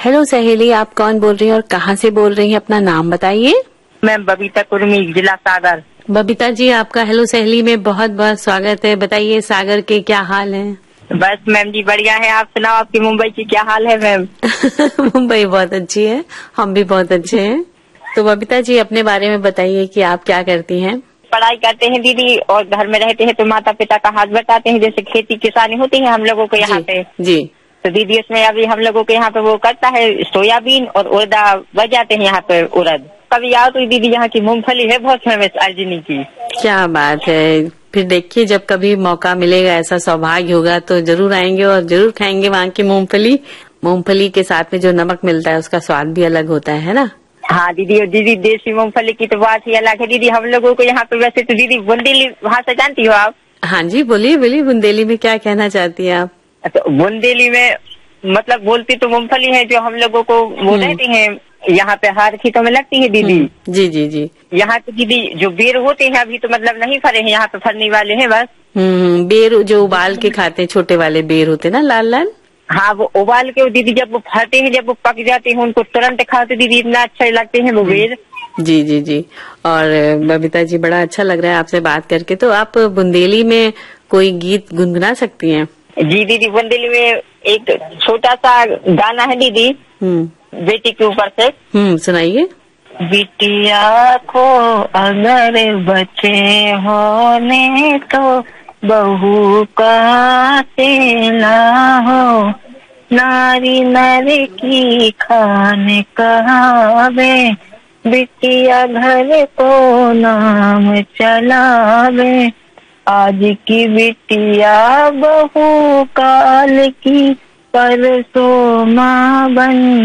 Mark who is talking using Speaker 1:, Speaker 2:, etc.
Speaker 1: Hello सहेली, आप कौन बोल रही हैं और कहाँ से बोल रही हैं? अपना नाम बताइए।
Speaker 2: मैं बबीता कुर्मी, जिला सागर।
Speaker 1: बबीता जी, आपका हेलो सहेली में बहुत बहुत स्वागत है। बताइए सागर के क्या हाल है?
Speaker 2: बस मैम जी बढ़िया है। आप सुनाओ, आपकी मुंबई की क्या हाल है मैम?
Speaker 1: मुंबई बहुत अच्छी है, हम भी बहुत अच्छे हैं। तो बबीता जी अपने बारे में बताइए कि आप क्या करती हैं?
Speaker 2: पढ़ाई करते हैं दीदी, और घर में रहते हैं तो माता पिता का हाथ बटाते हैं। जैसे खेती किसानी होती है हम लोगों को यहाँ पे,
Speaker 1: जी।
Speaker 2: तो दीदी उसमें अभी हम लोगों के यहाँ पे वो करता है सोयाबीन और उड़दा बच जाते हैं यहाँ पे उड़द। कभी आओ तो दीदी यहाँ की मूंगफली है बहुत फेमस अर्जुनी की।
Speaker 1: क्या बात है। फिर देखिए जब कभी मौका मिलेगा, ऐसा सौभाग्य होगा तो जरूर आएंगे और जरूर खाएंगे वहाँ की मूंगफली। मूंगफली के साथ में जो नमक मिलता है उसका स्वाद भी अलग होता है ना?
Speaker 2: हाँ दीदी, और दीदी देसी मूंगफली की तो बात ही अलग है दीदी। हम लोगों को यहाँ पे वैसे तो दीदी बुंदेली भाषा जानती हो आप?
Speaker 1: हाँ जी, बोलिए बोलिए, बुंदेली में क्या कहना चाहती हैं आप?
Speaker 2: तो बुंदेली में मतलब बोलती तो मूंगफली है जो हम लोगों को वो रहती है यहाँ पे हर खेतों में लगती है दीदी।
Speaker 1: जी जी जी।
Speaker 2: यहाँ पे दीदी जो बेर होते हैं अभी तो मतलब नहीं फरे हैं, यहाँ पे फरने वाले हैं बस।
Speaker 1: बेर जो उबाल के खाते हैं, छोटे वाले बेर होते हैं ना, लाल लाल।
Speaker 2: हाँ वो उबाल के दीदी जब वो फरते हैं, जब वो पक जाते हैं उनको तुरंत खाते दीदी, इतना अच्छे लगते हैं वो बेर।
Speaker 1: जी जी जी। और बबीता जी बड़ा अच्छा लग रहा है आपसे बात करके। तो आप बुंदेली में कोई गीत गुनगुना सकती हैं?
Speaker 2: जी दीदी, बुंदेली में एक छोटा सा गाना है दीदी बेटी के ऊपर से।
Speaker 1: सुनाइए।
Speaker 2: बिटिया को अगर बच्चे होने तो बहू का तेला हो, नारी नर की खाने कहावे, बिटिया घर को नाम चलावे। आज की बिटिया बहू काल की, परसों माँ बन